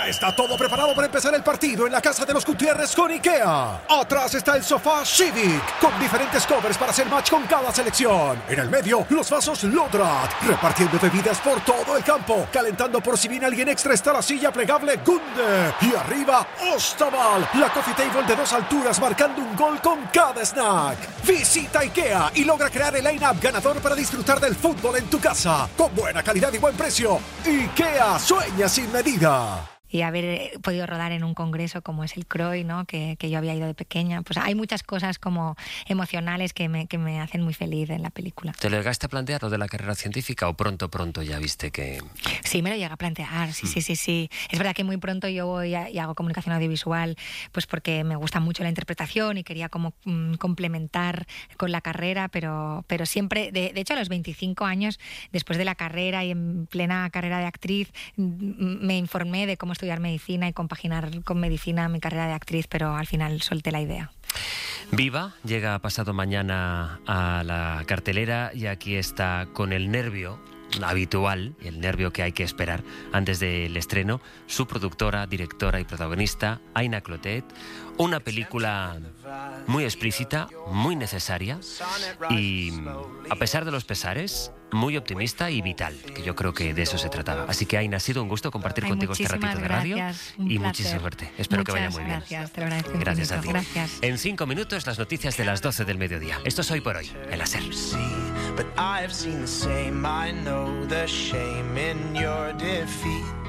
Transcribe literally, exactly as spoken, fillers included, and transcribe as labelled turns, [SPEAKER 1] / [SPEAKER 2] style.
[SPEAKER 1] Ya está todo preparado para empezar el partido en la casa de los Gutiérrez con IKEA. Atrás está el sofá Civic, con diferentes covers para hacer match con cada selección. En el medio, los vasos Lodrat, repartiendo bebidas por todo el campo. Calentando por si viene alguien extra está la silla plegable Gunde. Y arriba, Ostaval, la coffee table de dos alturas marcando un gol con cada snack. Visita IKEA y logra crear el line-up ganador para disfrutar del fútbol en tu casa. Con buena calidad y buen precio. IKEA, sueña sin medida.
[SPEAKER 2] Y haber podido rodar en un congreso como es el C R O I, ¿no? que, que yo había ido de pequeña. Pues hay muchas cosas como emocionales que me, que me hacen muy feliz en la película.
[SPEAKER 3] ¿Te lo llegaste a plantear lo de la carrera científica o pronto, pronto ya viste que...?
[SPEAKER 2] Sí, me lo llega a plantear, sí, mm. sí, sí, sí. Es verdad que muy pronto yo voy a, y hago comunicación audiovisual pues porque me gusta mucho la interpretación y quería como mm, complementar con la carrera, pero, pero siempre, de, de hecho a los veinticinco años, después de la carrera y en plena carrera de actriz, mm, me informé de cómo estudiar medicina y compaginar con medicina mi carrera de actriz, pero al final solté la idea.
[SPEAKER 3] Viva llega pasado mañana a la cartelera y aquí está con el nervio habitual, el nervio que hay que esperar antes del estreno, su productora, directora y protagonista, Aina Clotet. Una película muy explícita, muy necesaria y, a pesar de los pesares, muy optimista y vital, que yo creo que de eso se trataba. Así que, Aina, ha sido un gusto compartir Ay, contigo este ratito de radio
[SPEAKER 2] gracias,
[SPEAKER 3] y muchísima suerte. Espero
[SPEAKER 2] Muchas
[SPEAKER 3] que vaya muy
[SPEAKER 2] gracias,
[SPEAKER 3] bien.
[SPEAKER 2] Te lo agradezco
[SPEAKER 3] Gracias
[SPEAKER 2] infinito.
[SPEAKER 3] a ti.
[SPEAKER 2] Gracias.
[SPEAKER 3] En cinco minutos, las noticias de las doce del mediodía. Esto es Hoy por Hoy, en la SER.
[SPEAKER 4] But I've seen the same, I know the shame in your defeat.